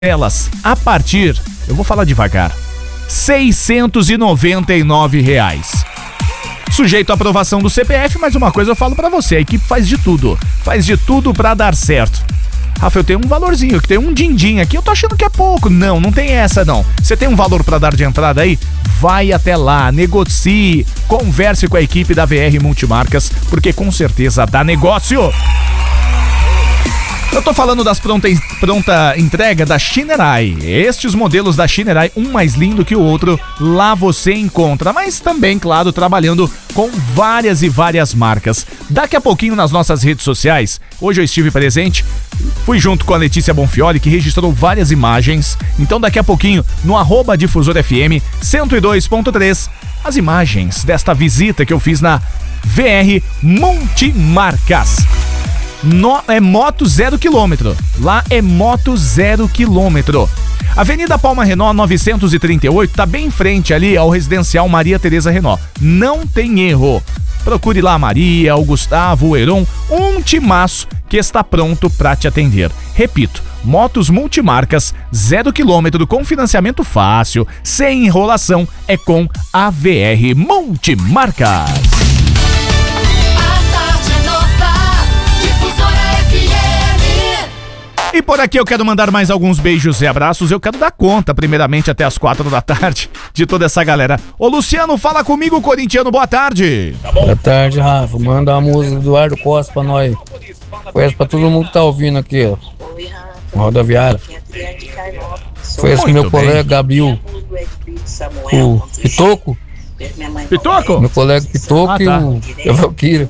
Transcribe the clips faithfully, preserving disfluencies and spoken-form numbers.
Elas, a partir, eu vou falar devagar, seiscentos e noventa e nove reais. Sujeito à aprovação do C P F, mas uma coisa eu falo pra você, a equipe faz de tudo, faz de tudo pra dar certo. Rafa, eu tenho um valorzinho, que tem um din-din aqui, eu tô achando que é pouco. Não, não tem essa não. Você tem um valor pra dar de entrada aí? Vai até lá, negocie, converse com a equipe da V R Multimarcas, porque com certeza dá negócio. Eu tô falando das pronta, pronta entrega da Shinerai. Estes modelos da Shinerai, um mais lindo que o outro, lá você encontra. Mas também, claro, trabalhando com várias e várias marcas. Daqui a pouquinho nas nossas redes sociais, hoje eu estive presente, fui junto com a Letícia Bonfioli, que registrou várias imagens. Então daqui a pouquinho, no arroba Difusor F M cento e dois ponto três, as imagens desta visita que eu fiz na V R Multimarcas. No, é moto zero quilômetro. Lá é moto zero quilômetro. Avenida Palma Renault novecentos e trinta e oito, tá bem em frente ali ao residencial Maria Tereza Renault. Não tem erro. Procure lá a Maria, o Gustavo, o Heron, um timaço que está pronto para te atender. Repito, motos multimarcas, zero quilômetro, com financiamento fácil, sem enrolação, é com a V R Multimarcas. E por aqui eu quero mandar mais alguns beijos e abraços. Eu quero dar conta, primeiramente, até as quatro da tarde, de toda essa galera. Ô Luciano, fala comigo, corintiano, boa tarde. Boa tarde, Rafa. Manda a música do Eduardo Costa pra nós. Conhece pra todo mundo que tá ouvindo aqui, ó. Rodoviária. Foi esse meu colega Gabriel. O Pitoco. Pitoco? Meu colega Pitoco ah, tá. E o Valquíria.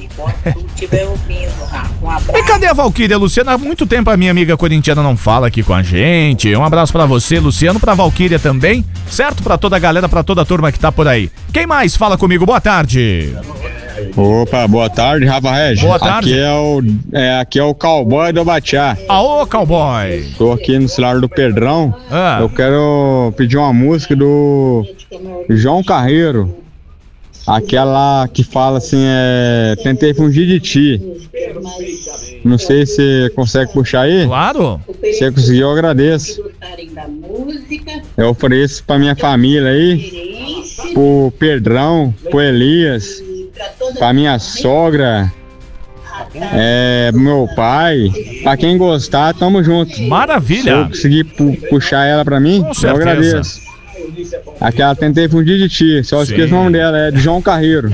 E cadê a Valquíria, Luciana? Há muito tempo a minha amiga corintiana não fala aqui com a gente. Um abraço pra você, Luciano, pra Valquíria também, certo? Pra toda a galera, pra toda a turma que tá por aí. Quem mais fala comigo? Boa tarde. Opa, boa tarde, Rafa Regis. Boa tarde. Aqui é o, é, aqui é o cowboy do Batiá. Aô, cowboy. Tô aqui no celular do Pedrão. Ah. Eu quero pedir uma música do João Carreiro. Aquela que fala assim, é... Tentei fugir de ti. Não sei se você consegue puxar aí. Claro. Se você conseguir, eu agradeço. Eu ofereço pra minha família aí, pro Pedrão, pro Elias, pra minha sogra, é, pro meu pai. Pra quem gostar, tamo junto. Maravilha. Se eu conseguir pu- puxar ela pra mim, com eu certeza. agradeço. Aquela Tentei Fugir de Ti, só esqueço o nome dela, é de João Carreiro.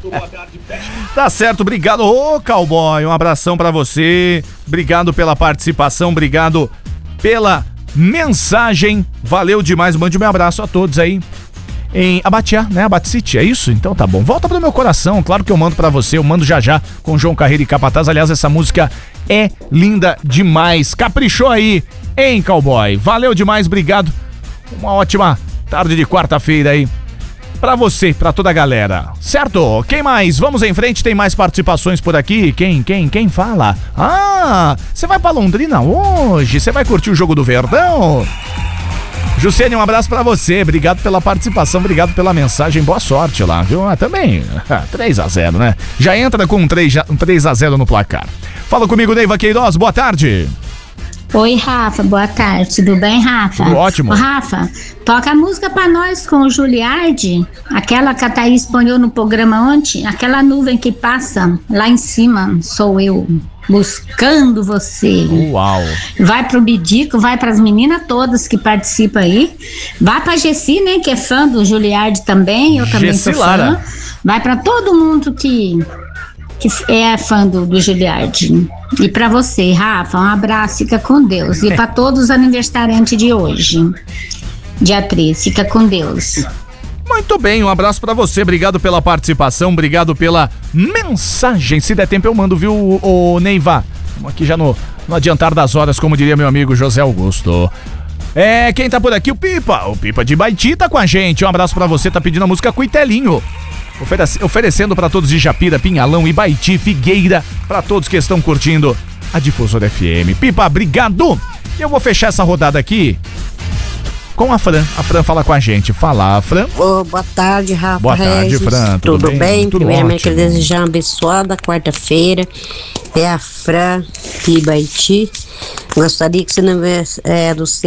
Tá certo, obrigado, ô cowboy, um abração pra você, obrigado pela participação, obrigado pela mensagem, valeu demais, mande um abraço a todos aí em Abatiá, né, Abatcity, é isso? Então tá bom, volta pro meu coração, claro que eu mando pra você, eu mando já já com João Carreiro e Capataz, aliás, essa música é linda demais, caprichou aí, hein, cowboy, valeu demais, obrigado, uma ótima tarde de quarta-feira aí pra você, pra toda a galera, certo? Quem mais? Vamos em frente, tem mais participações por aqui. Quem, quem, quem fala? Ah, você vai pra Londrina hoje? Você vai curtir o jogo do Verdão? Jussiane, um abraço pra você, obrigado pela participação, obrigado pela mensagem, boa sorte lá, viu? Ah, também, três a zero, né? Já entra com um três a zero no placar. Fala comigo, Neiva Queiroz, boa tarde. Oi, Rafa, boa tarde, tudo bem, Rafa? Tudo ótimo. Ô, Rafa, toca a música pra nós com o Juliardi, aquela que a Thaís ponhou no programa ontem, aquela nuvem que passa lá em cima, sou eu, buscando você. Uau. Vai pro Bidico, vai pras meninas todas que participam aí, vai pra Gessi, né, que é fã do Juliardi também, eu também Gessi sou fã. Lara. Vai pra todo mundo que... que é fã do, do Giliardi. E pra você, Rafa, um abraço, fica com Deus. E pra todos os aniversariantes de hoje, dia treze, fica com Deus. Muito bem, um abraço pra você, obrigado pela participação, obrigado pela mensagem. Se der tempo eu mando, viu, o, o Neiva? Estamos aqui já no, no adiantar das horas, como diria meu amigo José Augusto. É, quem tá por aqui? O Pipa, o Pipa de Baiti tá com a gente. Um abraço pra você, tá pedindo a música Cuitelinho. Oferece, oferecendo para todos de Japira, Pinhalão, Ibaiti, Figueira, para todos que estão curtindo a Difusor F M. Pipa, obrigado! Eu vou fechar essa rodada aqui com a Fran. A Fran fala com a gente. Fala, Fran. Oh, boa tarde, Rafa. Boa tarde, Regis. Fran. Tudo, Tudo bem? bem? Tudo Primeiramente, ótimo. quero desejar uma abençoada quarta-feira. É a Fran de Ibaiti. Gostaria que você não é, do